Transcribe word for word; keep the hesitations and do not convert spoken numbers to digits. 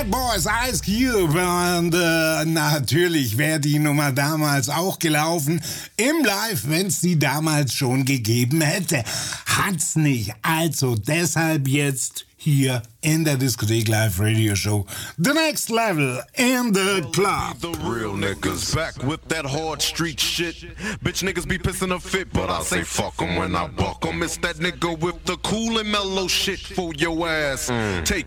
Bad Boys, Ice Cube und äh, natürlich wäre die Nummer damals auch gelaufen im Live, wenn es die damals schon gegeben hätte. Hat's nicht. Also deshalb jetzt hier in der Diskothek Live Radio Show. The next level in the club. The real niggas back with that hard street shit. Bitch niggas be pissing a fit, but I say fuck 'em when I buck 'em. It's that nigga with the cool and mellow shit for your ass. Mm. Take